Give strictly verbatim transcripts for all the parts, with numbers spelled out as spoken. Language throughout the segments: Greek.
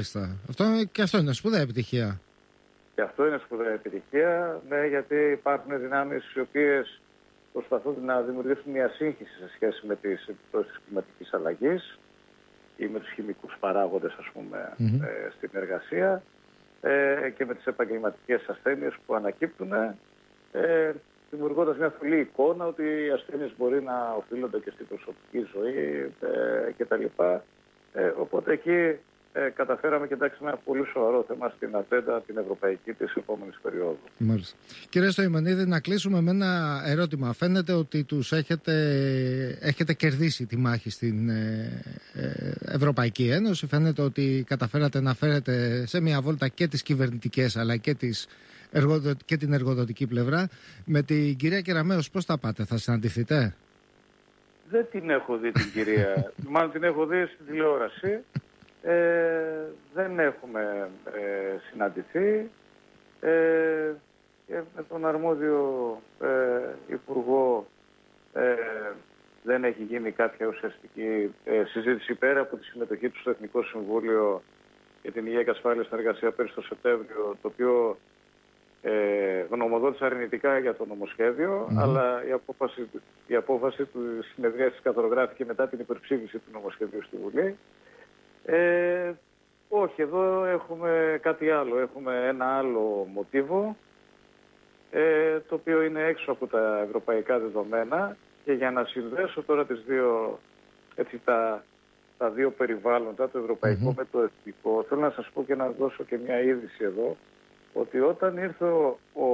Μάλιστα. Αυτό, και αυτό είναι σπουδαία επιτυχία. Και αυτό είναι σπουδαία επιτυχία, ναι, γιατί υπάρχουν δυνάμεις οι οποίες προσπαθούν να δημιουργήσουν μια σύγχυση σε σχέση με τις επιπτώσεις της κλιματικής αλλαγής ή με τους χημικούς παράγοντες, ας πούμε, mm-hmm. ε, στην εργασία ε, και με τις επαγγελματικές ασθένειες που ανακύπτουν, ε, δημιουργώντας μια θολή εικόνα ότι οι ασθένειες μπορεί να οφείλονται και στην προσωπική ζωή ε, κτλ. Ε, οπότε εκεί ε, καταφέραμε και εντάξει ένα πολύ σοβαρό θέμα στην ατζέντα την ευρωπαϊκή της επόμενης περίοδου. Μάλιστα. Κύριε Στοημενίδη, να κλείσουμε με ένα ερώτημα. Φαίνεται ότι τους έχετε, έχετε κερδίσει τη μάχη στην ε, ε, Ευρωπαϊκή Ένωση. Φαίνεται ότι καταφέρατε να φέρετε σε μια βόλτα και τις κυβερνητικές αλλά και, τις εργοδο... και την εργοδοτική πλευρά. Με την κυρία Κεραμέως πώς θα πάτε, θα συναντηθείτε? Δεν την έχω δει την κυρία, μάλλον την έχω δει στην τηλεόραση. Ε, δεν έχουμε ε, συναντηθεί ε, και με τον αρμόδιο ε, υπουργό ε, δεν έχει γίνει κάποια ουσιαστική ε, συζήτηση πέρα από τη συμμετοχή του στο Εθνικό Συμβούλιο για την Υγεία και Ασφάλεια στην Εργασία πέρυσι το Σεπτέμβριο, το οποίο ε, γνωμοδότησε αρνητικά για το νομοσχέδιο, mm-hmm. αλλά η απόφαση, η απόφαση του συνεδρίας καθορογράφηκε μετά την υπερψήφιση του νομοσχεδίου στη Βουλή. Ε, όχι, εδώ έχουμε κάτι άλλο. Έχουμε ένα άλλο μοτίβο, ε, το οποίο είναι έξω από τα ευρωπαϊκά δεδομένα, και για να συνδέσω τώρα τις δύο, έτσι, τα, τα δύο περιβάλλοντα, το ευρωπαϊκό mm-hmm. με το εθνικό, θέλω να σας πω και να δώσω και μια είδηση εδώ, ότι όταν ήρθε ο, ο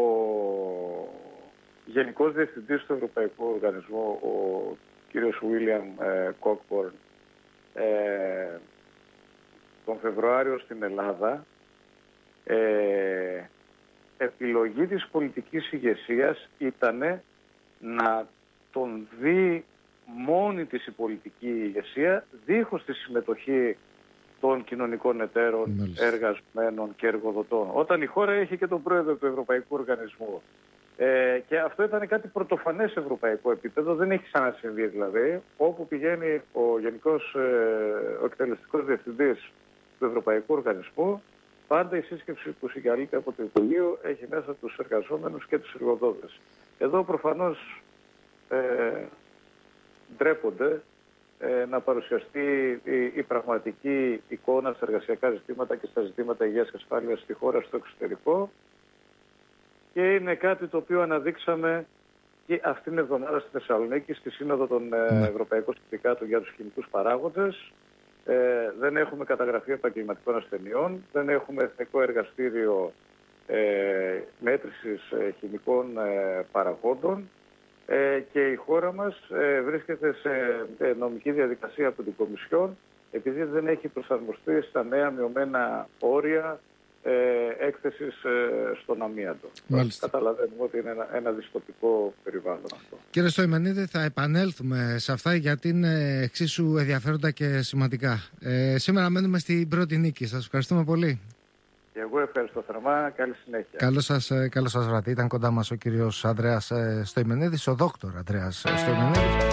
Γενικός Διευθυντής του Ευρωπαϊκού Οργανισμού, ο κύριος Βίλιαμ ε, Κόκμπορν, ε, τον Φεβρουάριο στην Ελλάδα, ε, επιλογή της πολιτικής ηγεσίας ήταν να τον δει μόνη της η πολιτική ηγεσία, δίχως τη συμμετοχή των κοινωνικών εταίρων, Μάλιστα. εργαζομένων και εργοδοτών. Όταν η χώρα έχει και τον πρόεδρο του Ευρωπαϊκού Οργανισμού. Ε, και αυτό ήταν κάτι πρωτοφανές σε ευρωπαϊκό επίπεδο, δεν έχει ξανασυμβεί δηλαδή. Όπου πηγαίνει ο Γενικός, ε, ο εκτελεστικός διευθυντής του Ευρωπαϊκού Οργανισμού, πάντα η σύσκεψη που συγκαλείται από το Υπουργείο έχει μέσα τους εργαζόμενους και τους εργοδότες. Εδώ προφανώς ε, ντρέπονται ε, να παρουσιαστεί η, η πραγματική εικόνα στα εργασιακά ζητήματα και στα ζητήματα υγείας και ασφάλειας στη χώρα, στο εξωτερικό, και είναι κάτι το οποίο αναδείξαμε και αυτήν την εβδομάδα στη Θεσσαλονίκη στη Σύνοδο των ε, Ευρωπαϊκών Συνδικάτων για τους χημικούς παράγοντες. Ε, δεν έχουμε καταγραφή επαγγελματικών ασθενειών, δεν έχουμε εθνικό εργαστήριο ε, μέτρησης ε, χημικών ε, παραγόντων ε, και η χώρα μας ε, βρίσκεται σε ε, νομική διαδικασία από την Κομισιόν, επειδή δεν έχει προσαρμοστεί στα νέα μειωμένα όρια ε, έκθεσης ε, στον αμίαντο. Καταλαβαίνουμε ότι είναι ένα, ένα δυστοπικό περιβάλλον αυτό. Κύριε Στοημενίδη, θα επανέλθουμε σε αυτά γιατί είναι εξίσου ενδιαφέροντα και σημαντικά. Ε, σήμερα μένουμε στην πρώτη νίκη. Σας ευχαριστούμε πολύ. Και εγώ ευχαριστώ θερμά. Καλή συνέχεια. Καλό σας, καλό σας βράδυ. Ήταν κοντά μας ο κύριος Ανδρέας Στοημενίδης, ο δόκτωρ Ανδρέας Στοημενίδης.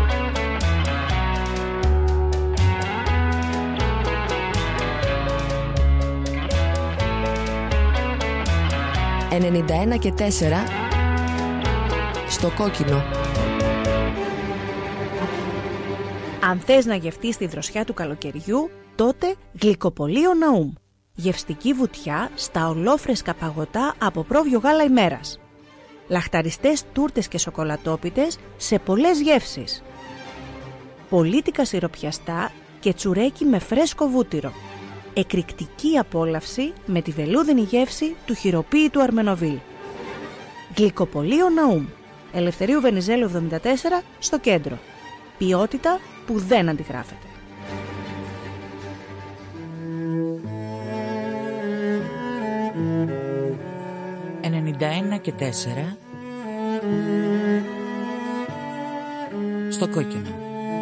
ενενήντα ένα και τέσσερα στο κόκκινο. Αν θες να γευτείς τη δροσιά του καλοκαιριού, τότε Γλυκοπωλείο Ναούμ. Γευστική βουτιά στα ολόφρεσκα παγωτά από πρόβιο γάλα ημέρας. Λαχταριστές τούρτες και σοκολατόπιτες σε πολλές γεύσεις. Πολίτικα σιροπιαστά και τσουρέκι με φρέσκο βούτυρο. Εκρηκτική απόλαυση με τη βελούδινη γεύση του χειροποίητου Αρμενοβίλ. Γλυκοπωλείο Ναούμ. Ελευθερίου Βενιζέλου εβδομήντα τέσσερα στο κέντρο. Ποιότητα που δεν αντιγράφεται. ενενήντα ένα και τέσσερα στο κόκκινο.